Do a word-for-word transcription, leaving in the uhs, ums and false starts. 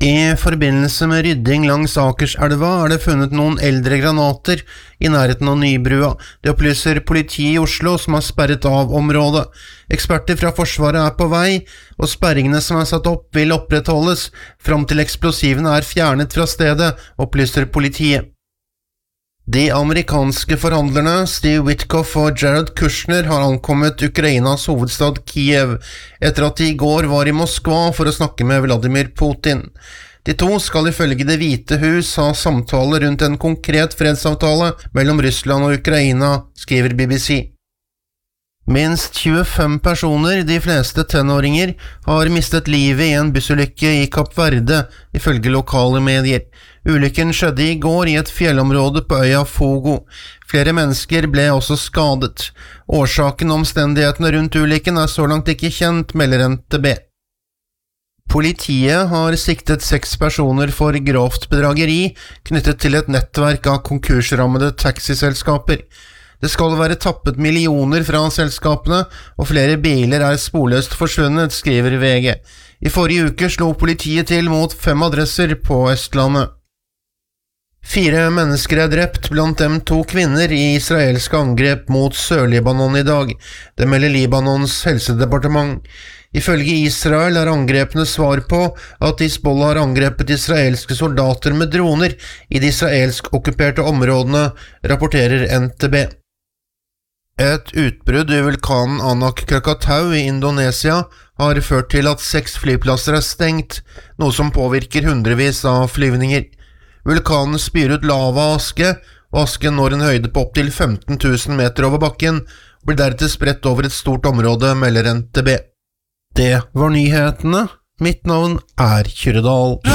I forbindelse med rydding langs Akerselva er det funnet noen eldre granater i nærheten av Nybrua. Det opplyser politiet i Oslo som har sperret av området. Eksperter fra Forsvaret er på vei, og sperringene som er satt opp vil opprettholdes fram til eksplosivene er fjernet fra stedet, opplyser politiet. De amerikanske forhandlerne Steve Witkoff og Jared Kushner har ankommet Ukrainas hovedstad Kiev etter at de i går var i Moskva for å snakke med Vladimir Putin. De to skal ifølge Det hvite hus ha samtaler rundt en konkret fredsavtale mellom Russland og Ukraina, skriver B B C. Minst tjuefem personer, de fleste tenåringer, har mistet livet i en bussulykke i Kapp Verde, ifølge lokale medier. Ulykken skjedde i går i et fjellområde på øya Fogo. Flere mennesker ble også skadet. Årsaken og omstendighetene rundt ulykken er så langt ikke kjent, melder N T B. Politiet har siktet seks personer for grovt bedrageri knyttet til et nettverk av konkursrammede taxiselskaper. Det skal være tappet millioner fra selskapene, og flere biler er sporløst forsvunnet, skriver V G. I forrige uke slo politiet til mot fem adresser på Østlandet. Fire mennesker er drept, blant dem to kvinner, i israelske angrep mot Sør-Libanon i dag. Det melder Libanons helsedepartement. Ifølge Israel er angrepene svar på at Hizbollah har angrepet israelske soldater med droner i de israelsk okkuperte områdene, rapporterer N T B. Et utbrudd i vulkanen Anak Krakatau i Indonesia har ført til at seks flyplasser er stengt, noe som påvirker hundrevis av flyvninger. Vulkanen spyr ut lava og aske, og asken når en høyde på opptil femten tusen meter over bakken, og blir deretter spredt over et stort område, melder N T B. Det var nyhetene. Mitt navn er Kyrre Dahl.